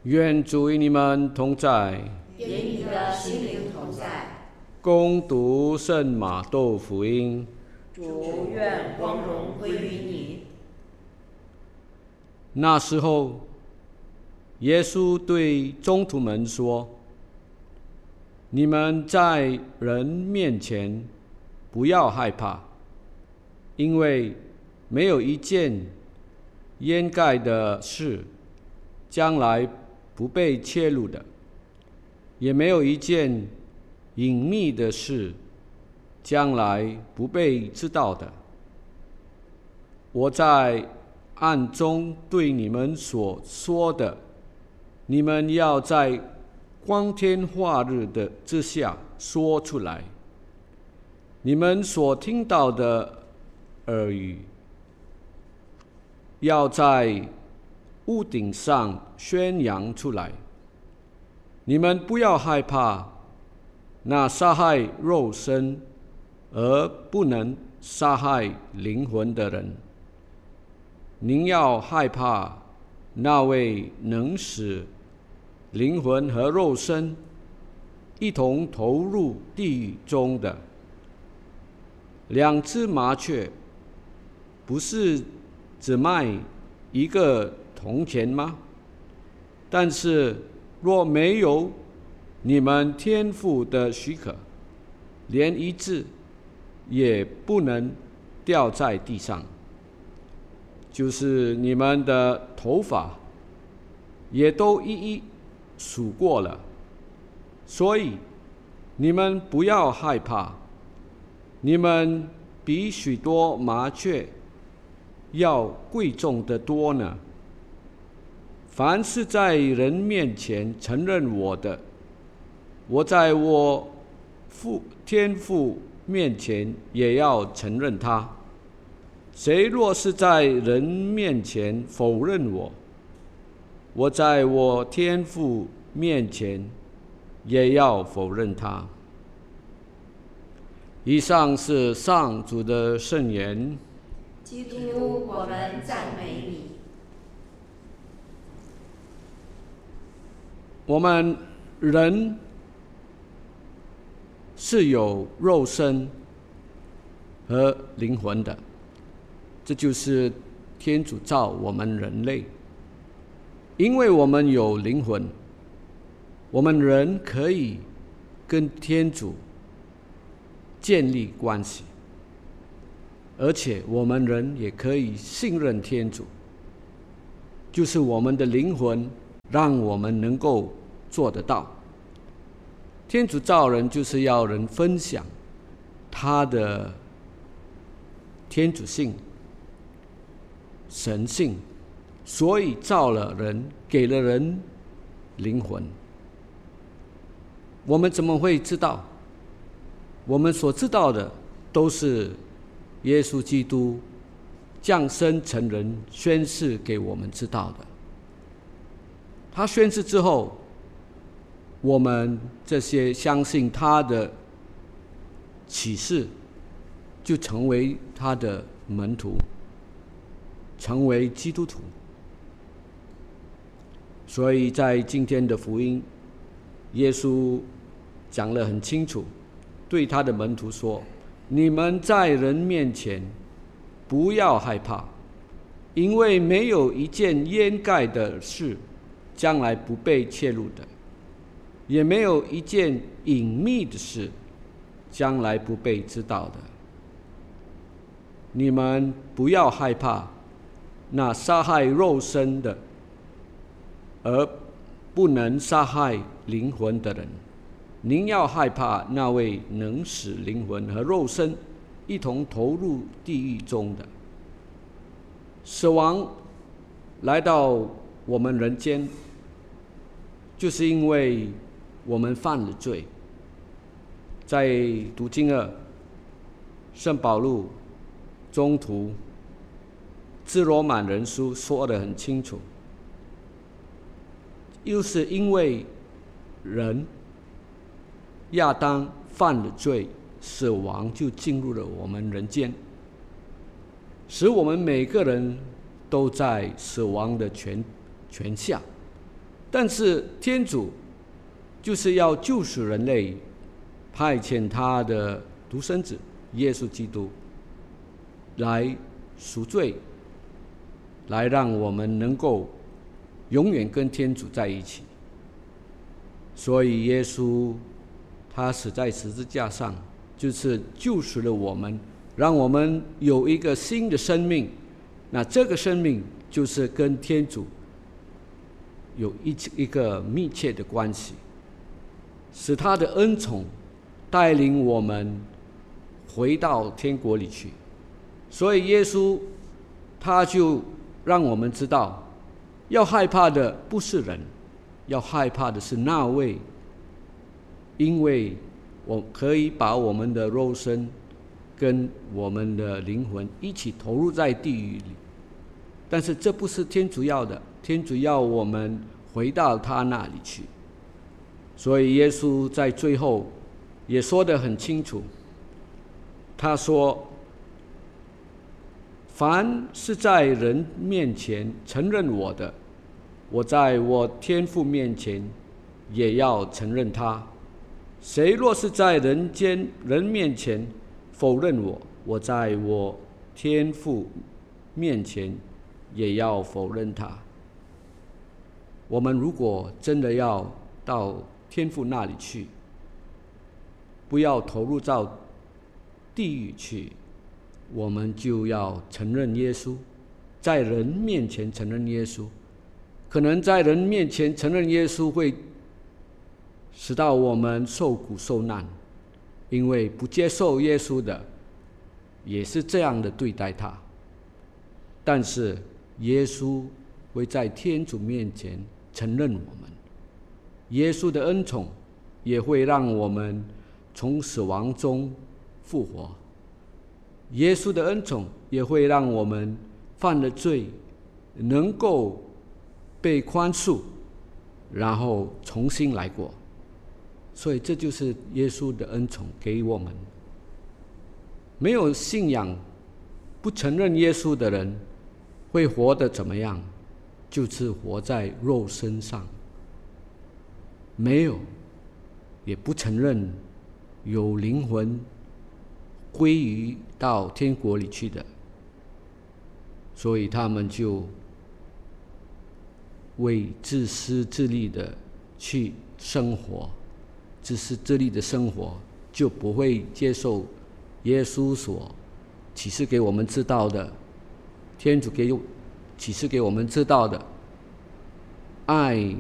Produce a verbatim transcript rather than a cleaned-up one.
愿主与你们同在， 与你的心灵同在。 恭读圣马窦福音。 主，愿光荣归于你。 那时候，耶稣对宗徒们说：“你们在人面前不要害怕，因为没有一件掩盖的事将来不被揭露的，也没有一件隐秘的事将来不被知道的。我在暗中对你们所说的，你们要在光天化日的之下说出来。你们所听到的耳语，要在屋顶上宣扬出来。你们不要害怕那杀害肉身而不能杀害灵魂的人，您要害怕那位能使灵魂和肉身一同投入地狱中的。两只麻雀不是只卖一个铜钱吗？但是若没有你们天父的许可，连一只也不能掉在地上。就是你们的头发也都一一数过了，所以你们不要害怕，你们比许多麻雀要贵重得多呢。凡是在人面前承认我的，我在我父天父面前也要承认他。谁若是在人面前否认我，我在我天父面前也要否认他。以上是上主的圣言。 基督，我们赞美你。 我们人是有肉身和灵魂的，这就是天主造我们人类。因为我们有灵魂，我们人可以跟天主建立关系，而且我们人也可以信任天主，就是我们的灵魂让我们能够做得到。天主造人就是要人分享他的天主性、神性，所以造了人，给了人灵魂。我们怎么会知道？我们所知道的都是耶稣基督降生成人宣示给我们知道的。他宣示之后，我们这些相信他的启示，就成为他的门徒，成为基督徒。所以在今天的福音，耶稣讲得很清楚，对他的门徒说：你们在人面前不要害怕，因为没有一件掩盖的事将来不被揭露的，也没有一件隐秘的事将来不被知道的。你们不要害怕那杀害肉身的而不能杀害灵魂的人，您要害怕那位能使灵魂和肉身一同投入地狱中的。死亡来到我们人间，就是因为我们犯了罪。在读经二，圣保禄宗徒致罗马人书说得很清楚，又是因为人亚当犯了罪，死亡就进入了我们人间，使我们每个人都在死亡的权权下。 但是天主就是要救赎人类，派遣他的独生子耶稣基督来赎罪，来让我们能够永远跟天主在一起。所以耶稣他死在十字架上，就是救赎了我们，让我们有一个新的生命。那这个生命就是跟天主有一一个密切的关系，使他的恩宠带领我们回到天国里去。所以耶稣他就让我们知道，要害怕的不是人，要害怕的是那位，因为我可以把我们的肉身跟我们的灵魂一起投入在地狱里。但是这不是天主要的，天主要我们回到他那里去。所以耶稣在最后也说得很清楚，他说，凡是在人面前承认我的，我在我天父面前也要承认他。谁若是在人间人面前否认我，我在我天父面前也要否认他。我们如果真的要到天父那里去，不要投入到地狱去，我们就要承认耶稣，在人面前承认耶稣。可能在人面前承认耶稣会使到我们受苦受难，因为不接受耶稣的也是这样的对待他。但是耶稣会在天主面前承认我们，耶稣的恩宠也会让我们从死亡中复活，耶稣的恩宠也会让我们犯了罪能够被宽恕，然后重新来过。所以这就是耶稣的恩宠给我们。没有信仰不承认耶稣的人会活得怎么样？就是活在肉身上，没有也不承认有灵魂归于到天国里去的，所以他们就为自私自利的去生活，自私自利的生活就不会接受耶稣所启示给我们知道的，天主给启示给我们知道的爱